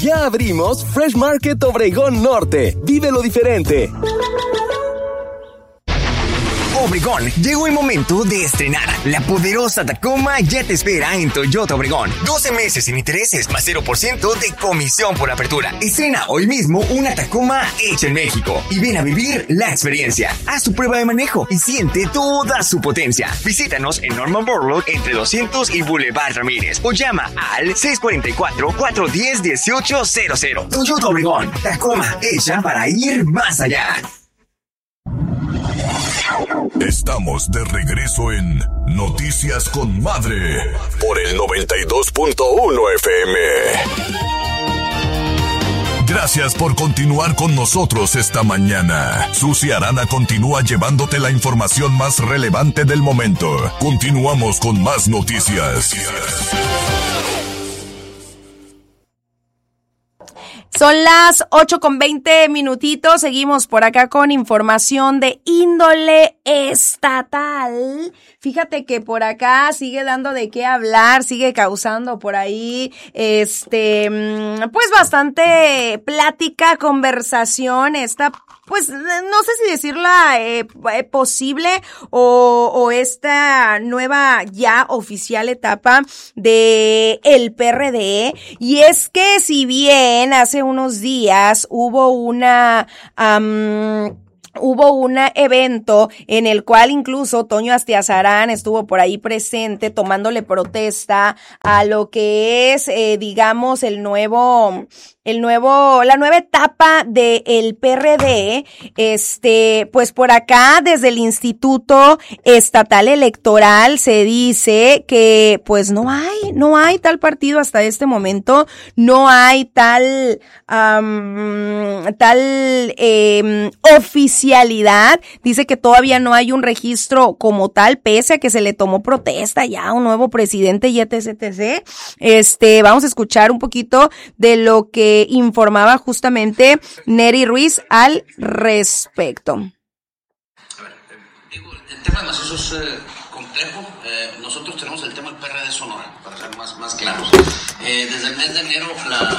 Ya abrimos Fresh Market Obregón Norte. Vívelo diferente. Obregón, llegó el momento de estrenar. La poderosa Tacoma ya te espera en Toyota Obregón. 12 meses sin intereses más 0% de comisión por apertura. Estrena hoy mismo una Tacoma hecha en México y ven a vivir la experiencia. Haz tu prueba de manejo y siente toda su potencia. Visítanos en Norman Borlaug entre 200 y Boulevard Ramírez o llama al 644-410-1800. Toyota Obregón, Tacoma hecha para ir más allá. Estamos de regreso en Noticias con Madre por el 92.1 FM. Gracias por continuar con nosotros esta mañana. Susi Arana continúa llevándote la información más relevante del momento. Continuamos con más noticias. Son las 8:20. Seguimos por acá con información de índole estatal. Fíjate que por acá sigue dando de qué hablar, sigue causando por ahí, pues bastante plática, conversación, pues no sé si decirla posible o esta nueva ya oficial etapa de el PRD. Y es que si bien hace unos días hubo un evento en el cual incluso Toño Astiazarán estuvo por ahí presente tomándole protesta a lo que es, digamos, la nueva etapa del PRD, pues por acá desde el Instituto Estatal Electoral se dice que pues no hay tal partido hasta este momento, no hay tal oficialidad, dice que todavía no hay un registro como tal, pese a que se le tomó protesta ya a un nuevo presidente y etc. Vamos a escuchar un poquito de lo que informaba justamente Neri Ruiz al respecto. A ver, digo, el tema de Macizo es complejo. Nosotros tenemos el tema del PRD Sonora, para ser más claros. Desde el mes de enero,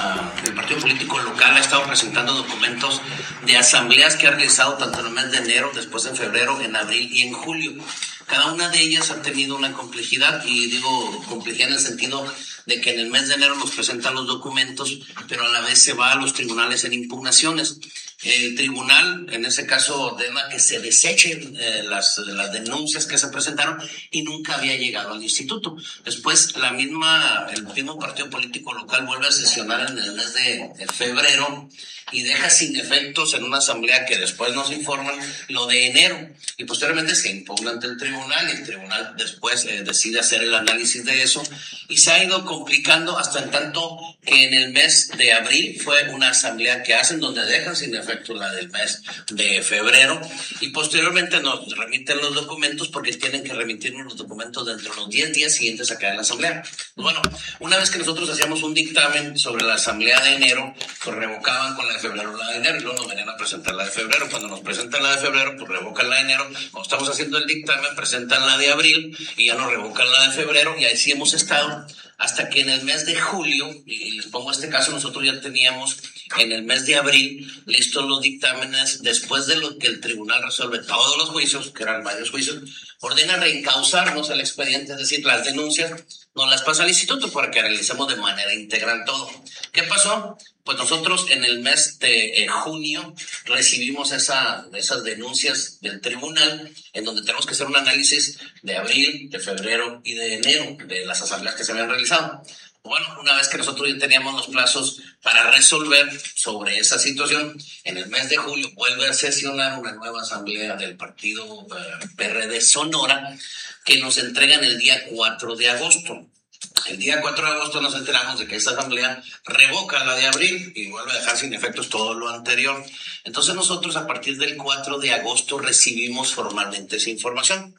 el partido político local ha estado presentando documentos de asambleas que ha realizado tanto en el mes de enero, después en febrero, en abril y en julio. Cada una de ellas ha tenido una complejidad, y digo complejidad en el sentido de que en el mes de enero nos presentan los documentos, pero a la vez se va a los tribunales en impugnaciones. El tribunal, en ese caso, ordena que se desechen las denuncias que se presentaron y nunca había llegado al instituto. Después, el mismo partido político local vuelve a sesionar en el mes de febrero y deja sin efectos en una asamblea que después nos informan lo de enero, y posteriormente se impugna ante el tribunal, y el tribunal después decide hacer el análisis de eso, y se ha ido complicando hasta en tanto que en el mes de abril fue una asamblea que hacen donde dejan sin efecto la del mes de febrero, y posteriormente nos remiten los documentos porque tienen que remitirnos los documentos dentro de los 10 días siguientes a cada la asamblea. Pues bueno, una vez que nosotros hacíamos un dictamen sobre la asamblea de enero, pues revocaban con la de febrero la de enero y luego nos venían a presentar la de febrero. Cuando nos presentan la de febrero, pues revocan la de enero. Cuando estamos haciendo el dictamen, presentan la de abril y ya nos revocan la de febrero, y así hemos estado hasta que en el mes de julio, y les pongo este caso, nosotros ya teníamos en el mes de abril listos los dictámenes, después de lo que el tribunal resuelve todos los juicios, que eran varios juicios, ordena reencauzarnos al expediente, es decir, las denuncias nos las pasa al instituto para que realicemos de manera integral todo. ¿Qué pasó? Pues nosotros en el mes de junio recibimos esas denuncias del tribunal, en donde tenemos que hacer un análisis de abril, de febrero y de enero de las asambleas que se habían realizado. Bueno, una vez que nosotros ya teníamos los plazos para resolver sobre esa situación, en el mes de julio vuelve a sesionar una nueva asamblea del partido PRD Sonora, que nos entregan el día 4 de agosto. El día 4 de agosto nos enteramos de que esta asamblea revoca la de abril y vuelve a dejar sin efectos todo lo anterior. Entonces nosotros a partir del 4 de agosto recibimos formalmente esa información.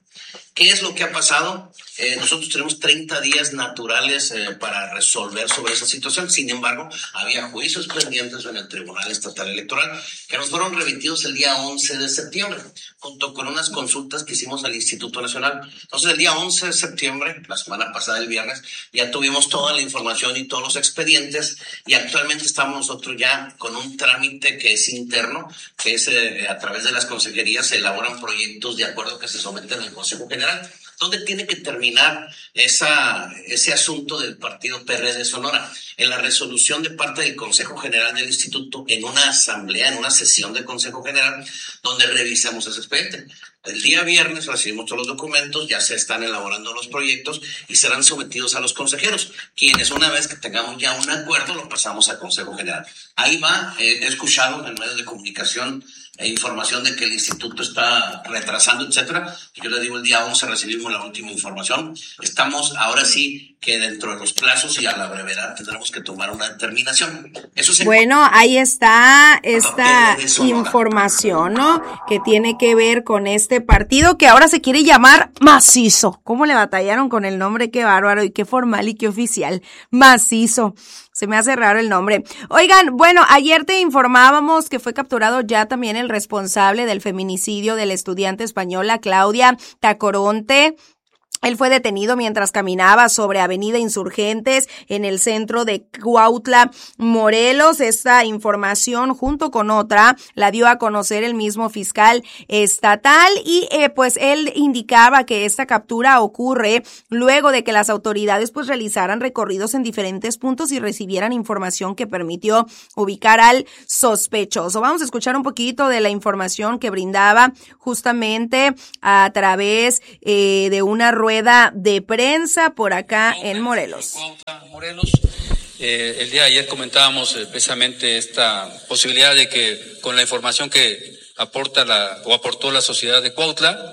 ¿Qué es lo que ha pasado? Nosotros tenemos 30 días naturales para resolver sobre esa situación. Sin embargo, había juicios pendientes en el Tribunal Estatal Electoral que nos fueron remitidos el día 11 de septiembre, junto con unas consultas que hicimos al Instituto Nacional. Entonces, el día 11 de septiembre, la semana pasada, el viernes, ya tuvimos toda la información y todos los expedientes, y actualmente estamos nosotros ya con un trámite que es interno, que es a través de las consejerías se elaboran proyectos de acuerdo que se someten al Consejo General, donde tiene que terminar ese asunto del partido PRD de Sonora. En la resolución de parte del Consejo General del Instituto, en una asamblea, en una sesión del Consejo General, donde revisamos ese expediente. El día viernes recibimos todos los documentos, ya se están elaborando los proyectos y serán sometidos a los consejeros, quienes una vez que tengamos ya un acuerdo lo pasamos al Consejo General. Ahí va, he escuchado en medios de comunicación información de que el instituto está retrasando, etcétera. Yo le digo, el día 11 recibimos la última información. Estamos ahora sí que dentro de los plazos y a la brevedad tendremos que tomar una determinación. Eso se bueno, ahí está esta información, ¿no? Que tiene que ver con este partido que ahora se quiere llamar Macizo. ¿Cómo le batallaron con el nombre? Qué bárbaro y qué formal y qué oficial. Macizo. Se me hace raro el nombre. Oigan, bueno, ayer te informábamos que fue capturado ya también el responsable del feminicidio de la estudiante española Claudia Tacoronte. Él fue detenido mientras caminaba sobre Avenida Insurgentes en el centro de Cuautla, Morelos. Esta información, junto con otra, la dio a conocer el mismo fiscal estatal y pues él indicaba que esta captura ocurre luego de que las autoridades pues realizaran recorridos en diferentes puntos y recibieran información que permitió ubicar al sospechoso. Vamos a escuchar un poquito de la información que brindaba justamente a través de una rueda de prensa por acá en Morelos. El día de ayer comentábamos precisamente esta posibilidad de que con la información que aportó la sociedad de Cuautla,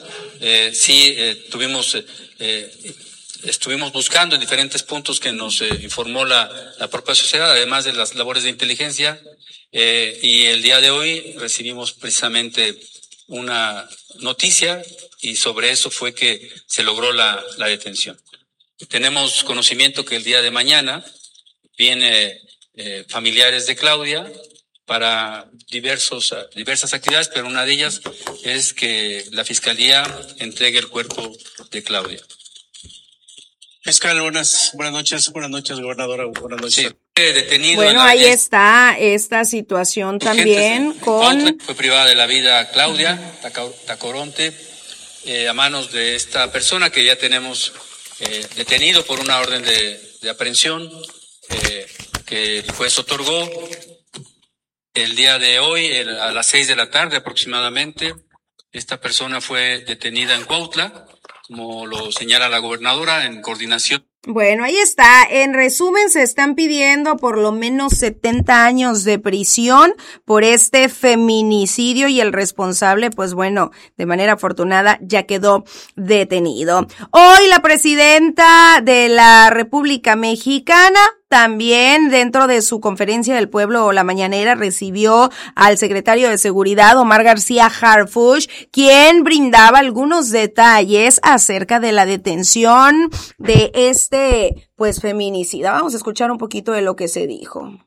estuvimos buscando en diferentes puntos que nos informó la propia sociedad, además de las labores de inteligencia, y el día de hoy recibimos precisamente una noticia y sobre eso fue que se logró la detención. Tenemos conocimiento que el día de mañana viene familiares de Claudia para diversas actividades, pero una de ellas es que la Fiscalía entregue el cuerpo de Claudia. Fiscal, buenas noches, gobernadora, buenas noches. Sí, detenido. Bueno, ahí está esta situación también con... Fue privada de la vida Claudia Tacoronte a manos de esta persona que ya tenemos detenido por una orden de aprehensión que el juez otorgó el día de hoy a las 6 de la tarde aproximadamente. Esta persona fue detenida en Cuautla, como lo señala la gobernadora, en coordinación. Bueno, ahí está. En resumen, se están pidiendo por lo menos 70 años de prisión por este feminicidio y el responsable, pues bueno, de manera afortunada ya quedó detenido. Hoy la presidenta de la República Mexicana también dentro de su conferencia del pueblo o la mañanera recibió al secretario de Seguridad, Omar García Harfuch, quien brindaba algunos detalles acerca de la detención de pues feminicida. Vamos a escuchar un poquito de lo que se dijo.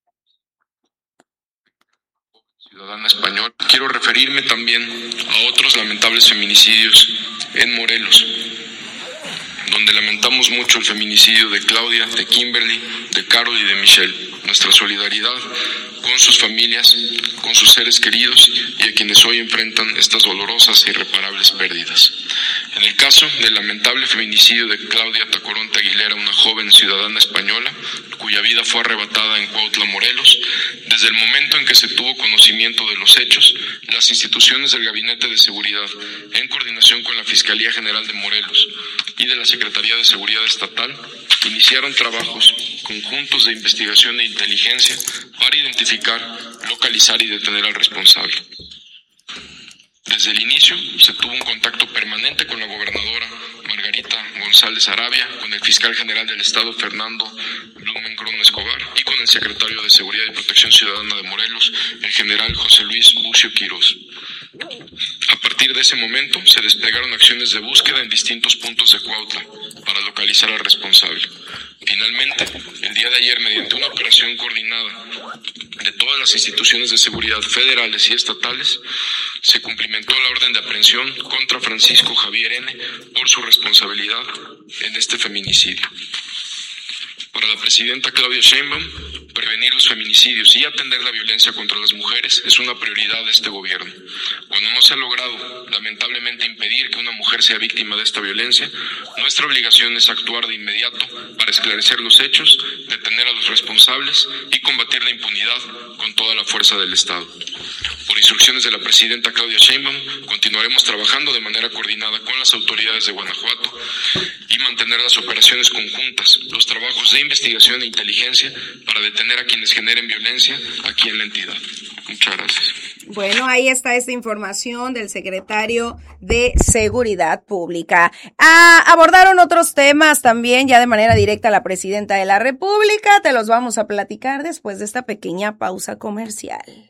Ciudadana español. Quiero referirme también a otros lamentables feminicidios en Morelos, donde lamentamos mucho el feminicidio de Claudia, de Kimberly, de Carol y de Michelle. Nuestra solidaridad con sus familias, con sus seres queridos y a quienes hoy enfrentan estas dolorosas e irreparables pérdidas. En el caso del lamentable feminicidio de Claudia Tacoronte Aguilera, una joven ciudadana española, cuya vida fue arrebatada en Cuautla, Morelos, desde el momento en que se tuvo conocimiento de los hechos, las instituciones del Gabinete de Seguridad, en coordinación con la Fiscalía General de Morelos y de la Secretaría de Seguridad Estatal, iniciaron trabajos conjuntos de investigación e inteligencia para identificar, localizar y detener al responsable. Desde el inicio se tuvo un contacto permanente con la gobernadora Margarita González Arabia, con el fiscal general del Estado Fernando Blumenkron Escobar y con el secretario de Seguridad y Protección Ciudadana de Morelos, el general José Luis Bucio Quirós. A partir partir de ese momento, se desplegaron acciones de búsqueda en distintos puntos de Cuautla para localizar al responsable. Finalmente, el día de ayer, mediante una operación coordinada de todas las instituciones de seguridad federales y estatales, se cumplimentó la orden de aprehensión contra Francisco Javier N. por su responsabilidad en este feminicidio. Para la presidenta Claudia Sheinbaum, prevenir los feminicidios y atender la violencia contra las mujeres es una prioridad de este gobierno. Cuando no se ha logrado, lamentablemente, impedir que una mujer sea víctima de esta violencia, nuestra obligación es actuar de inmediato para esclarecer los hechos, detener a los responsables y combatir la impunidad con toda la fuerza del Estado. Por instrucciones de la presidenta Claudia Sheinbaum, continuaremos trabajando de manera coordinada con las autoridades de Guanajuato y mantener las operaciones conjuntas, los trabajos de investigación e inteligencia para detener a quienes generen violencia aquí en la entidad. Muchas gracias. Bueno, ahí está esta información del secretario de Seguridad Pública. Abordaron otros temas también ya de manera directa la presidenta de la República. Te los vamos a platicar después de esta pequeña pausa comercial.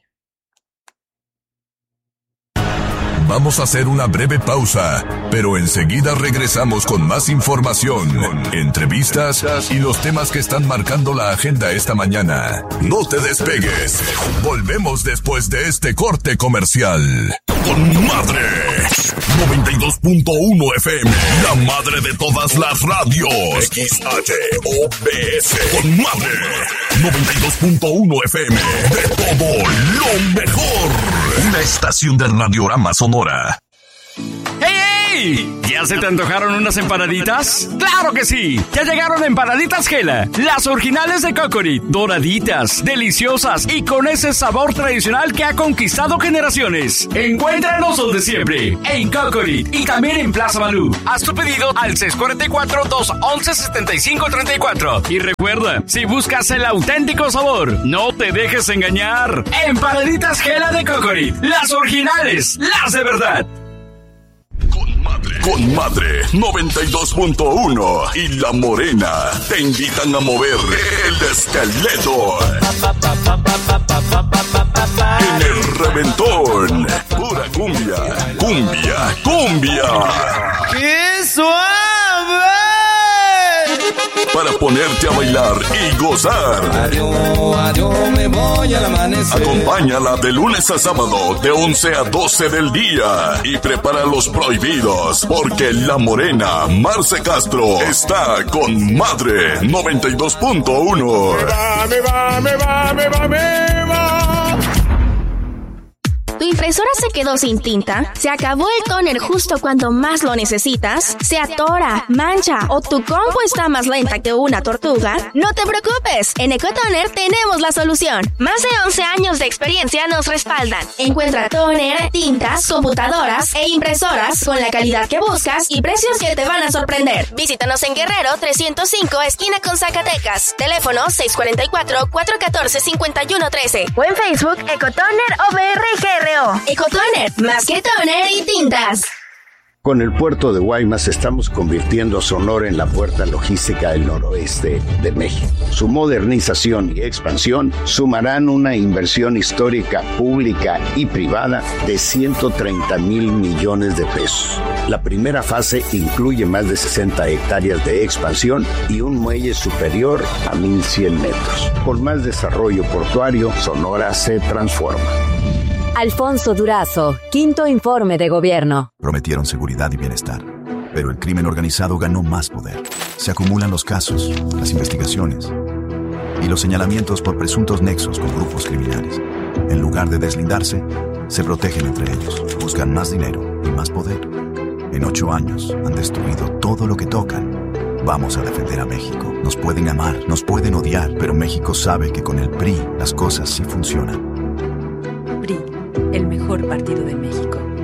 Vamos a hacer una breve pausa, pero enseguida regresamos con más información, entrevistas y los temas que están marcando la agenda esta mañana. No te despegues. Volvemos después de este corte comercial. Con Madre 92.1 FM, la madre de todas las radios. XHOBS. Con Madre 92.1 FM, de todo lo mejor. Una estación de Radiorama Sonora. ¡Hey, hey! ¿Ya se te antojaron unas empanaditas? ¡Claro que sí! Ya llegaron Empanaditas Gela, las originales de Cocorit, doraditas, deliciosas y con ese sabor tradicional que ha conquistado generaciones. Encuéntranos donde siempre, en Cocorit y también en Plaza Malú. Haz tu pedido al 644-211-7534. Y recuerda, si buscas el auténtico sabor, no te dejes engañar. Empanaditas Gela de Cocorit, las originales, las de verdad. Con Madre 92.1 y La Morena te invitan a mover el esqueleto en el reventón. Pura cumbia, cumbia, cumbia. ¡Qué suave! Para ponerte a bailar y gozar. Adiós, me voy al amanecer. Acompáñala de lunes a sábado de 11 a 12 del día y prepara los prohibidos porque La Morena Marce Castro está con Madre 92.1. Me va. ¿Tu impresora se quedó sin tinta? ¿Se acabó el tóner justo cuando más lo necesitas? ¿Se atora, mancha o tu compu está más lenta que una tortuga? No te preocupes, en Ecotoner tenemos la solución. Más de 11 años de experiencia nos respaldan. Encuentra tóner, tintas, computadoras e impresoras con la calidad que buscas y precios que te van a sorprender. Visítanos en Guerrero 305, esquina con Zacatecas. Teléfono 644-414-5113 o en Facebook Ecotoner OBRGR. Ecotoner, más que toner y tintas. Con el puerto de Guaymas estamos convirtiendo a Sonora en la puerta logística del noroeste de México. Su modernización y expansión sumarán una inversión histórica pública y privada de 130 mil millones de pesos. La primera fase incluye más de 60 hectáreas de expansión y un muelle superior a 1,100 metros. Con más desarrollo portuario, Sonora se transforma. Alfonso Durazo, quinto informe de gobierno. Prometieron seguridad y bienestar, pero el crimen organizado ganó más poder. Se acumulan los casos, las investigaciones y los señalamientos por presuntos nexos con grupos criminales. En lugar de deslindarse, se protegen entre ellos, buscan más dinero y más poder. En 8 años han destruido todo lo que tocan. Vamos a defender a México. Nos pueden amar, nos pueden odiar, pero México sabe que con el PRI las cosas sí funcionan. PRI, el mejor partido de México.